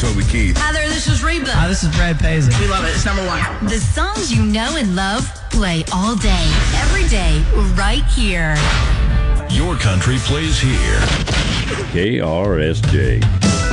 Toby Keith. Hi there, this is Reba. Hi, this is Brad Paisley. We love it. It's number one. The songs you know and love play all day, every day, right here. Your country plays here. KRSJ.